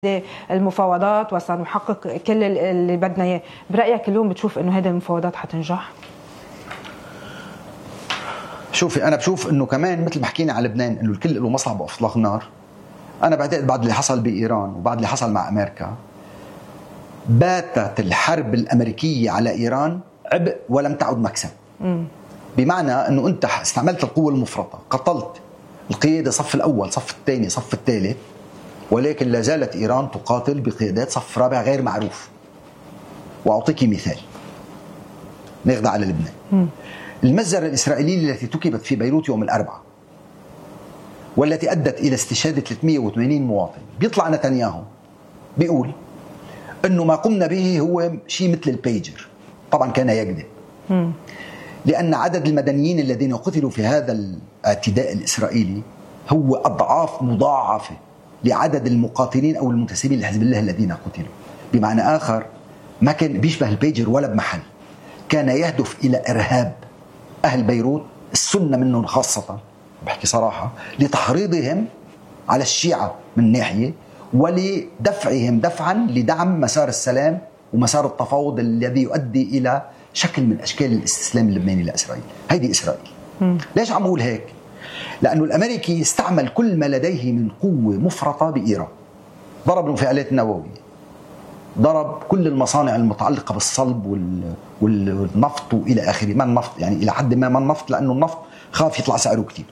المفاوضات وسنحقق كل اللي بدنا اياه. برأيك اليوم بتشوف انه هذه المفاوضات حتنجح؟ شوفي، انا بشوف انه كمان مثل ما حكينا على لبنان انه الكل له مصلحه باطلاق النار. انا بعتقد بعد اللي حصل بايران وبعد اللي حصل مع امريكا باتت الحرب الامريكيه على ايران عبء ولم تعد مكسب. بمعنى انه انت استعملت القوه المفرطه، قتلت القياده صف الاول، صف الثاني، صف الثالث، ولكن لا زالت إيران تقاتل بقيادات صف رابع غير معروف. وأعطيك مثال ناخذ على لبنان. المجزرة الإسرائيلية التي تكبت في بيروت يوم الأربعاء والتي أدت إلى استشهاد 380 مواطن، بيطلع نتنياهو بيقول أنه ما قمنا به هو شيء مثل البيجر. طبعا كان يكذب، لأن عدد المدنيين الذين قتلوا في هذا الاعتداء الإسرائيلي هو أضعاف مضاعفة لعدد المقاتلين أو المنتسبين لحزب الله الذين قتلوا. بمعنى آخر ما كان بيشبه البيجر ولا بمحل، كان يهدف إلى إرهاب أهل بيروت، السنة منهم خاصة، بحكي صراحة، لتحريضهم على الشيعة من ناحية ولدفعهم دفعا لدعم مسار السلام ومسار التفاوض الذي يؤدي إلى شكل من أشكال الاستسلام اللبناني لإسرائيل. هيدي إسرائيل. ليش عم أقول هيك؟ لأنه الأمريكي استعمل كل ما لديه من قوة مفرطة بإيران. ضرب الانفعالات النووية، ضرب كل المصانع المتعلقة بالصلب والنفط وإلى آخره. ما النفط يعني إلى حد ما النفط، لأنه النفط خاف يطلع سعره كتير.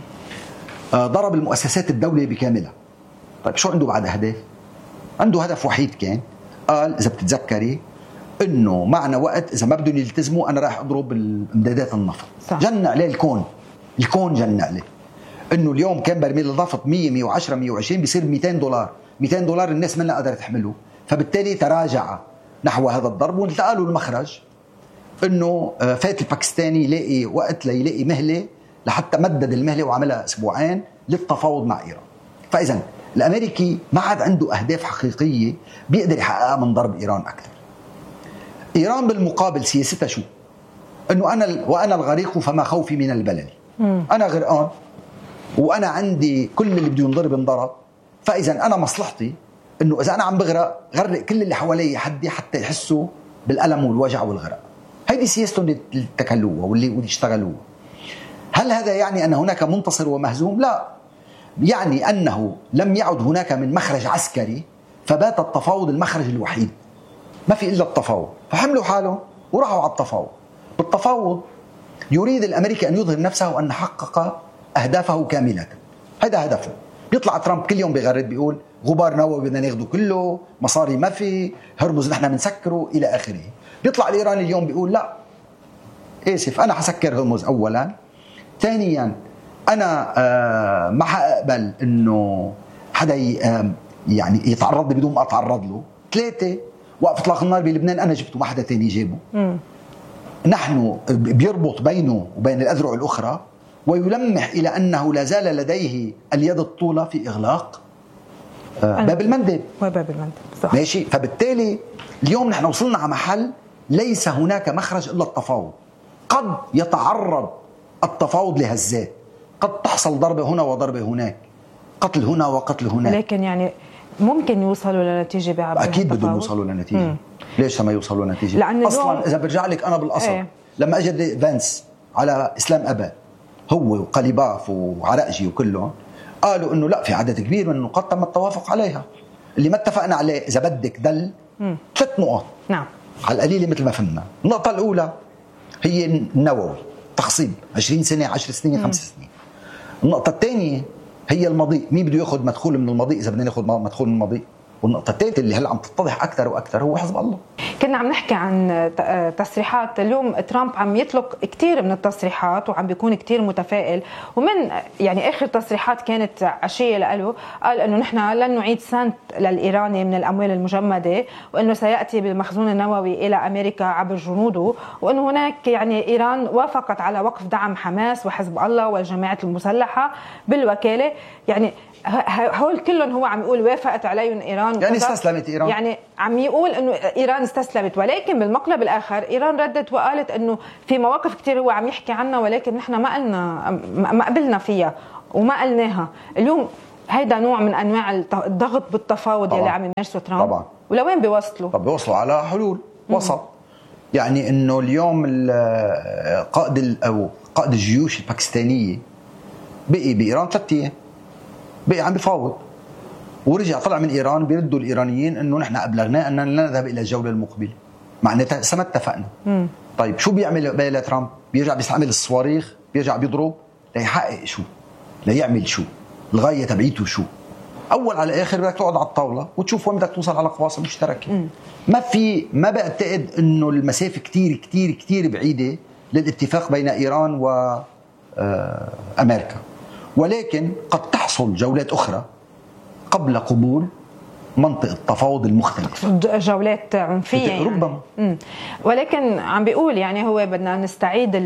ضرب المؤسسات الدولية بكاملها. طيب شو عنده بعد أهداف؟ عنده هدف وحيد، كان قال إذا بتتذكري إنه معنا وقت، إذا ما بدهم يلتزموا أنا راح أضرب إمدادات النفط. جن عليه الكون جن عليه. انه اليوم كان برميل النفط 100 110 120 بيصير 200 دولار. 200 دولار الناس منها قادره تحمله، فبالتالي تراجع نحو هذا الضرب. والتقى له المخرج انه فات الباكستاني يلاقي وقت ليلاقي مهله، لحتى مدد المهله وعملها اسبوعين للتفاوض مع ايران. فاذا الامريكي ما عاد عنده اهداف حقيقيه بيقدر يحققها من ضرب ايران اكثر. ايران بالمقابل سياستها شو؟ انه وانا الغريق فما خوفي من البلل. انا غرقان وانا عندي كل اللي بده ينضرب انضرب، فاذا انا مصلحتي انه اذا انا عم بغرق غرق كل اللي حوالي حتى يحسوا بالالم والوجع والغرق. هيدي سياستهم اللي اتكلوها واللي اشتغلوها. هل هذا يعني ان هناك منتصر ومهزوم؟ لا، يعني انه لم يعد هناك من مخرج عسكري، فبات التفاوض المخرج الوحيد، ما في الا التفاوض. فحملوا حالهم وراحوا على التفاوض. بالتفاوض يريد الامريكي ان يظهر نفسه وان حقق أهدافه كاملة. هذا هدفه. بيطلع ترامب كل يوم بيغرد بيقول غبار نووي بدنا ناخده كله، مصاري ما في، هرمز نحن بنسكره إلى آخره. بيطلع الإيراني اليوم بيقول لا آسف، أنا حسكر هرمز أولا، ثانيا أنا ما حقبل إنه حدا يعني يتعرض لي بدون ما أتعرض له، ثلاثة وقف إطلاق النار بلبنان أنا جبته ما حدا تاني جابه. نحن بيربط بينه وبين الأذرع الأخرى، ويلمح إلى أنه لا زال لديه اليد الطولة في إغلاق باب المندب. صح. ماشي. فبالتالي اليوم نحن وصلنا على محل ليس هناك مخرج إلا التفاوض. قد يتعرض التفاوض لهزات، قد تحصل ضربة هنا وضربة هناك، قتل هنا وقتل هناك، لكن يعني ممكن يوصلوا لنتيجة بعد أكيد بدهم يوصلوا لنتيجة. ليش ما يوصلوا لنتيجة؟ أصلا إذا برجع لك أنا بالأصل لما أجد فانس على إسلام أباد هو وقليباف وعرقجي وكلهم قالوا انه لا، في عدد كبير من النقاط تم التوافق عليها. اللي ما اتفقنا عليه اذا بدك 3 نقاط. نعم. على القليله مثل ما فهمنا. النقطه الاولى هي النووي، تخصيب 20 سنه 10 سنين 5 سنين. النقطه الثانيه هي المضيق، مين بده ياخذ مدخول من المضيق اذا بدنا ناخذ مدخول من المضيق. والنقطة الثالثة اللي هلا عم تتضح أكثر وأكثر هو حزب الله. كنا عم نحكي عن تصريحات اليوم، ترامب عم يطلق كثير من التصريحات وعم بيكون كثير متفائل، ومن يعني آخر تصريحات كانت عشية له، قال إنه نحن لن نعيد سنت للإيراني من الأموال المجمدة، وإنه سيأتي بالمخزون النووي إلى أمريكا عبر جنوده، وإنه هناك يعني إيران وافقت على وقف دعم حماس وحزب الله والجماعات المسلحة بالوكالة. يعني هول كلهم هو عم يقول وافقت عليهم إيران، يعني استسلمت إيران، يعني عم يقول إنه إيران استسلمت. ولكن بالمقلب الآخر إيران ردت وقالت إنه في مواقف كتير هو عم يحكي عنها ولكن نحن ما قبلنا فيها وما قلناها. اليوم هيدا نوع من انواع الضغط بالتفاوض اللي عم يمارسه ترامب طبعا. ولوين بيوصلوا؟ طب بيوصلوا على حلول وسط. يعني انه اليوم قائد الجيوش الباكستانيه بقي بايران 3 ايام، بقي عم بيفاوض، ورجع طلع من ايران بيردوا الايرانيين انه نحن ابلغناه اننا لا نذهب الى الجوله المقبله، معناتها ما اتفقنا. طيب شو بيعمل بقى ترامب؟ بيرجع بيستعمل الصواريخ، بيرجع بيضرب ليحقق شو؟ ليعمل شو؟ الغايه تبعيته شو؟ اول على اخر بدك تقعد على الطاوله وتشوف وين بدك توصل على قواصم مشتركه. ما بعتقد انه المسافه كتير كتير كتير بعيده للاتفاق بين ايران وامريكا، ولكن قد تحصل جولات اخرى قبل قبول منطقة التفاوض المختلف، جولات عنفية يعني. ربما. ولكن عم بيقول يعني هو بدنا نستعيد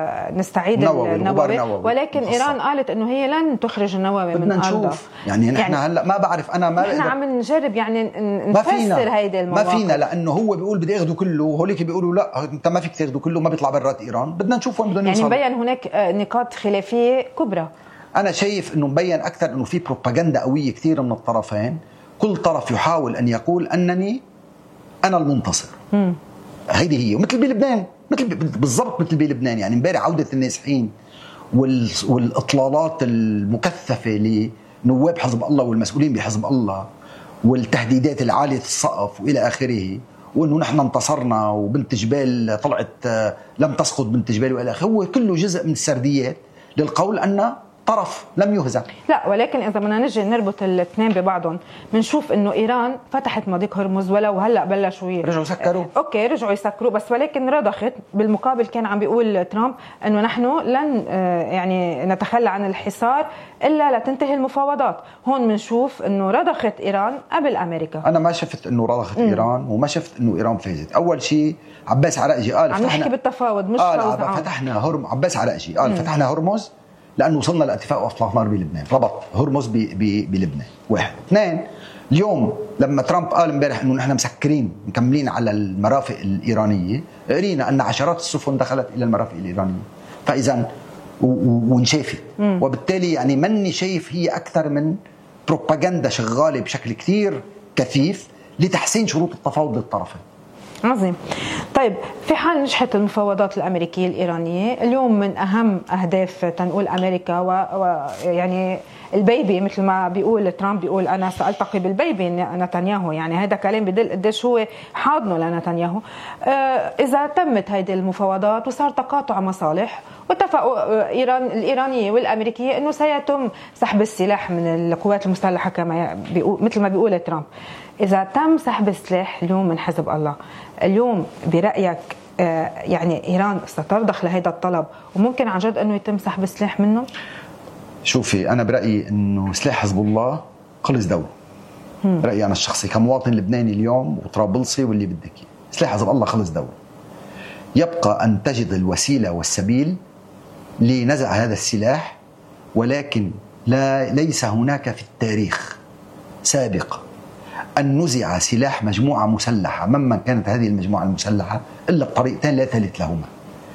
النووي، ولكن مخصص. إيران قالت إنه هي لن تخرج النووي من أرضها. بدنا نشوف يعني نحن هلا ما بعرف أنا ما نحن عم نجرب يعني نفسر هيدي المواقف. ما فينا لأنه هو بيقول بدي أخذه كله وهوليك بيقولوا لا أنت ما فيك تاخذه كله، ما بيطلع برات إيران. بدنا نشوف وين بدنا نوصل. يعني مبين هناك نقاط خلافية كبرى. أنا شايف إنه مبين أكثر إنه في بروباغندا قوية كثير من الطرفين، كل طرف يحاول أن يقول أنا المنتصر. هيدي هي، مثل بلبنان، بالضبط مثل بلبنان. يعني امبارح عودة النازحين والإطلالات المكثفة لنواب حزب الله والمسؤولين بحزب الله والتهديدات العالية السقف وإلى آخره، وإنه نحن انتصرنا وبنت جبال طلعت لم تسقط بنت جبال وإلى آخره، هو كله جزء من السرديات للقول أن طرف لم يهزم. لا، ولكن إذا بدنا نجي نربط الاثنين ببعضهم بنشوف إنه إيران فتحت مضيق هرمز ولو هلأ بلشوا رجعوا يسكروا. أوكي رجعوا يسكروا، بس ولكن رضخت. بالمقابل كان عم بيقول ترامب إنه نحن لن يعني نتخلى عن الحصار إلا لتنتهي المفاوضات. هون بنشوف إنه رضخت إيران قبل أمريكا. أنا ما شفت إنه رضخت إيران وما شفت إنه إيران فازت. أول شيء عباس عراقجي قال عم نحكي بالتفاوض مش فتحنا عباس عراقجي قال فتحنا هرمز لأنه وصلنا لاتفاق وإطلاق نار بلبنان، ربط هرمز بلبنان. 1 2 اليوم لما ترامب قال امبارح إنه نحن مسكرين مكملين على المرافق الإيرانية، قرينا أن عشرات السفن دخلت إلى المرافق الإيرانية، فإذا وانشافت. وبالتالي يعني مني شايف هي أكثر من بروباغندا شغالة بشكل كثير كثيف لتحسين شروط التفاوض للطرفين. عظيم. طيب في حال نجحت المفاوضات الأمريكية الإيرانية اليوم، من أهم أهداف تنقول أمريكا ويعني البيبي مثل ما بيقول ترامب، بيقول أنا سألتقي بالبيبي نتنياهو، يعني هذا كلام بدل قديش هو حاضنه لنتنياهو. إذا تمت هذه المفاوضات وصار تقاطع مصالح واتفقوا الإيرانية والأمريكية أنه سيتم سحب السلاح من القوات المسلحة كما مثل ما بيقول ترامب، إذا تم سحب السلاح اليوم من حزب الله، اليوم برأيك يعني إيران سترضخ لهذا الطلب وممكن عن جد أنه يتم سحب السلاح منه؟ شوفي أنا برأيي أنه سلاح حزب الله خلص دولة. رأيي أنا الشخصي كمواطن لبناني اليوم وطرابلسي واللي بدك، سلاح حزب الله خلص دولة. يبقى أن تجد الوسيلة والسبيل لنزع هذا السلاح، ولكن ليس هناك في التاريخ سابق أن نزع سلاح مجموعة مسلحة ممن كانت هذه المجموعة المسلحة إلا بطريقتين لا ثالث لهما،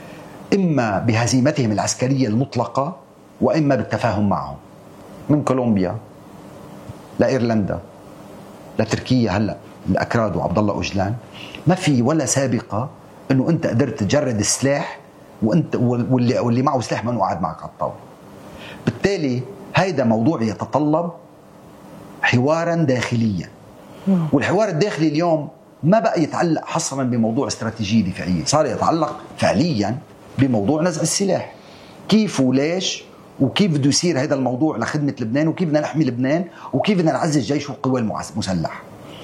إما بهزيمتهم العسكرية المطلقة وإما بالتفاهم معهم. من كولومبيا لإيرلندا لتركيا، هلأ الأكراد وعبد الله أوجلان، ما في ولا سابقة إنه أنت قدرت تجرد السلاح وأنت واللي معه سلاح ما قاعد معك على الطاولة. بالتالي هيدا موضوع يتطلب حوارا داخليا، والحوار الداخلي اليوم ما بقى يتعلق حصرا بموضوع استراتيجية دفاعية، صار يتعلق فعليا بموضوع نزع السلاح. كيف وليش وكيف بده يصير هذا الموضوع لخدمة لبنان، وكيف بدنا نحمي لبنان، وكيف بدنا نعزز جيش والقوى المسلحة.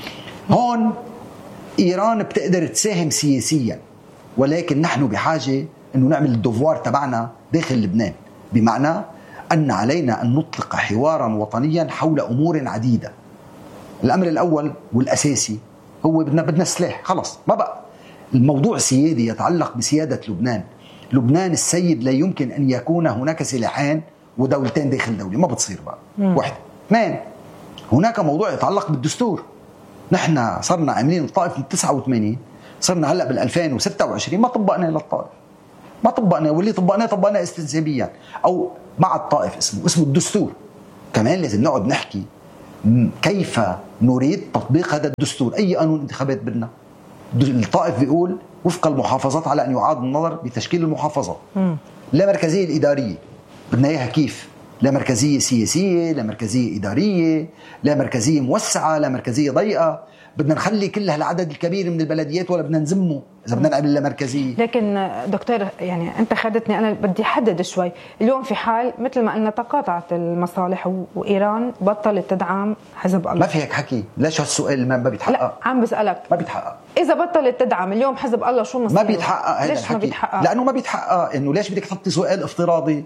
هون إيران بتقدر تساهم سياسيا، ولكن نحن بحاجة أنه نعمل الدوفوار تبعنا داخل لبنان، بمعنى أن علينا أن نطلق حوارا وطنيا حول أمور عديدة. الأمر الأول والأساسي هو بدنا سلاح. خلص ما بقى الموضوع سيادي يتعلق بسيادة لبنان. لبنان السيد لا يمكن أن يكون هناك سلاحين ودولتين داخل دولة، ما بتصير بقى. 1 2 هناك موضوع يتعلق بالدستور. نحن صرنا عاملين الطائف من 89، صرنا هلأ بال2026 ما طبقنا للطائف، ما طبقنا، واللي طبقناه استنسابيا أو مع الطائف اسمه الدستور. كمان لازم نقعد نحكي كيف نريد تطبيق هذا الدستور. أي قانون انتخابات بدنا؟ الطائف بيقول وفق المحافظات على أن يعاد النظر بتشكيل المحافظات. لا مركزية الإدارية بدنا إياها كيف؟ لا مركزية سياسية، لا مركزية إدارية، لا مركزية موسعة، لا مركزية ضيقة. بدنا نخلي كل هالعدد الكبير من البلديات ولا بدنا نزمه إذا بدنا نعمل لا مركزية؟ لكن دكتور يعني أنت خدتني، أنا بدي أحدد شوي. اليوم في حال مثل ما قلنا تقاطعت المصالح وإيران بطلت تدعم حزب الله. ما في هيك حكي. ليش هالسؤال ما بيتحقق؟ لا عم بسألك. ما بيتحقق. إذا بطلت تدعم اليوم حزب الله شو مصيره؟ ما بيتحقق هذا الحكي. ما بيتحقق؟ لأنه ما بيتحقق. إنه ليش بدك تحطي سؤال افتراضي؟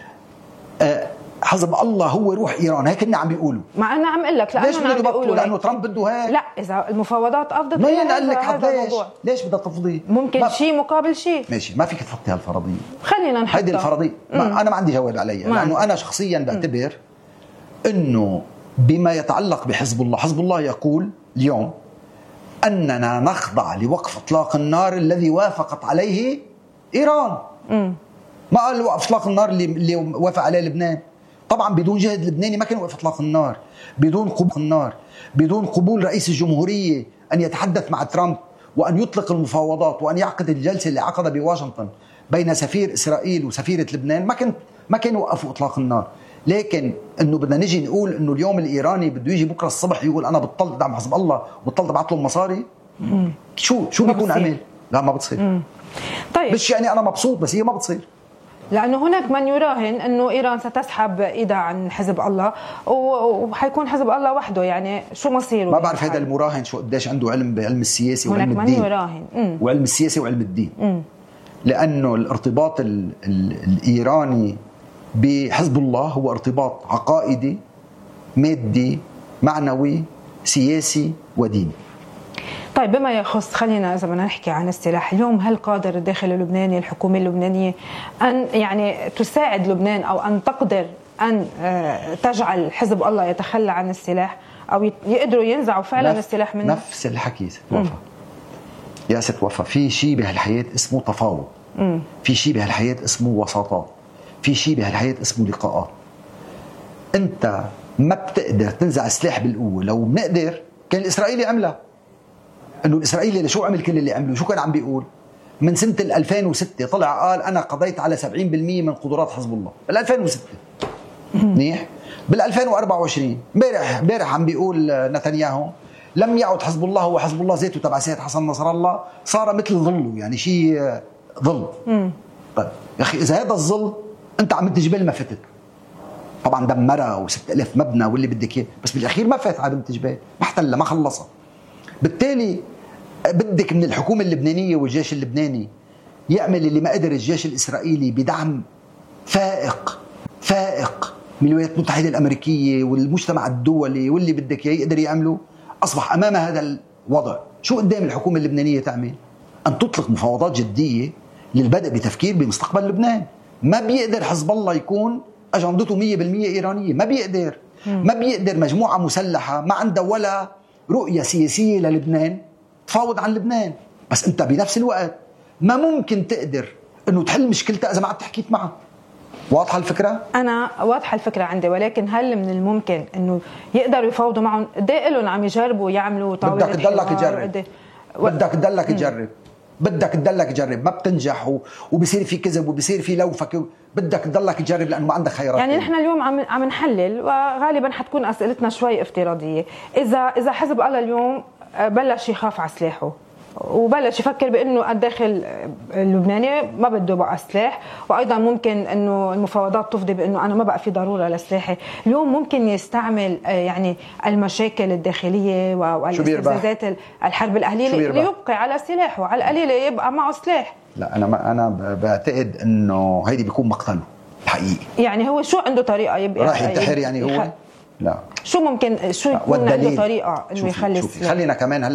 حزب الله هو روح ايران، هيك كنا عم بيقولوا. مع انا عم اقول لك ليش بده يبطلوا؟ لانه ترامب بده هيك. لا اذا المفاوضات افضت مين قال لك ليش بدها تفضي؟ ممكن شيء مقابل شيء. ماشي، ما فيك تحطي هالفرضيه. خلينا نحطها هيدي الفرضيه. انا ما عندي جواب عليها، لانه انا شخصيا بعتبر انه بما يتعلق بحزب الله، حزب الله يقول اليوم اننا نخضع لوقف اطلاق النار الذي وافقت عليه ايران. ما قال وقف اطلاق النار اللي وافق عليه لبنان. طبعا بدون جهد لبناني ما كان وقف اطلاق النار، بدون قبول رئيس الجمهوريه ان يتحدث مع ترامب وان يطلق المفاوضات وان يعقد الجلسه اللي عقدها بواشنطن بين سفير اسرائيل وسفيره لبنان، ما كانوا وقفوا اطلاق النار. لكن انه بدنا نجي نقول انه اليوم الايراني بده يجي بكره الصبح يقول انا بطلت دعم حزب الله وبطلت ابعث له مصاري، شو بيكون عمل؟ لا ما بتصير. طيب مش يعني انا مبسوط، بس هي ما بتصير. لأنه هناك من يراهن أنه إيران ستسحب إيدها عن حزب الله وحيكون حزب الله وحده، يعني شو مصيره؟ ما بعرف هذا المراهن شو قديش عنده علم بعلم السياسي وعلم الدين. هناك من يراهن وعلم السياسي وعلم الدين. لأنه الارتباط الإيراني بحزب الله هو ارتباط عقائدي مادي معنوي سياسي وديني. طيب بما يخص، خلينا إذا بدنا نحكي عن السلاح اليوم، هل قادر الداخل اللبناني الحكومة اللبنانية أن يعني تساعد لبنان أو أن تقدر أن تجعل حزب الله يتخلى عن السلاح أو يقدروا ينزعوا فعلا السلاح منه؟ نفس الحكي ست وفا. يا ست وفا، في شيء بهالحياة اسمه تفاوض، في شيء بهالحياة اسمه وساطات، في شيء بهالحياة اسمه لقاءات. أنت ما بتقدر تنزع السلاح بالقوة. لو بنقدر كان الإسرائيلي عملها. انه الاسرائيلي شو عمل كل اللي عمله؟ شو كان عم بيقول؟ من سنه 2006 طلع قال انا قضيت على 70% من قدرات حزب الله. بال 2006 منيح. بال 2024 امبارح عم بيقول نتنياهو لم يعد حزب الله هو حزب الله ذاته تبع سيد حسن نصر الله، صار مثل ظله، يعني شيء ظل. طيب يا اخي اذا هذا الظل انت عم تجبل ما فتت. طبعا دمرها و6000 مبنى واللي بدك اياه، بس بالاخير ما فات على بنت جبال، ما احتلها، ما خلصها. بالتالي بدك من الحكومة اللبنانية والجيش اللبناني يعمل اللي ما قدر الجيش الإسرائيلي بدعم فائق من الولايات المتحدة الأمريكية والمجتمع الدولي واللي بدك يقدر يعمله. أصبح أمام هذا الوضع شو قدام الحكومة اللبنانية تعمل؟ أن تطلق مفاوضات جدية للبدء بتفكير بمستقبل لبنان. ما بيقدر حزب الله يكون أجندته 100% إيرانية، ما بيقدر مجموعة مسلحة ما عندها ولا رؤية سياسية للبنان تفاوض عن لبنان. بس انت بنفس الوقت ما ممكن تقدر انه تحل مشكلتها اذا ما عاد حكيت معها. واضحه الفكره؟ انا واضحه الفكره عندي، ولكن هل من الممكن انه يقدروا يفاوضوا معهم؟ قد ايه لهم عم يجربوا يعملوا طاوله؟ بدك تضلك تجرب، بدك تضلك تجرب، ما بتنجح وبصير في كذب وبصير في لوفك، بدك تضلك تجرب لانه ما عندك خيارات. يعني نحن اليوم عم نحلل، وغالبا حتكون اسئلتنا شوي افتراضيه. اذا حزب الله اليوم بلش يخاف على سلاحه وبلش يفكر بانه الداخل اللبناني ما بده بقى سلاح، وايضا ممكن انه المفاوضات تفضي بانه انا ما بقى في ضروره لسلاحي، اليوم ممكن يستعمل يعني المشاكل الداخليه والاستفزازات الحرب الاهليه ليبقي على سلاحه، على القليله يبقى معه سلاح. لا انا بعتقد انه هيدي بيكون مقتله الحقيقي. يعني هو شو عنده طريقه يبقى راح ينتحر؟ يعني هو لا، شو ممكن يكون عنده طريقه انه يخلي؟ خلينا كمان هلا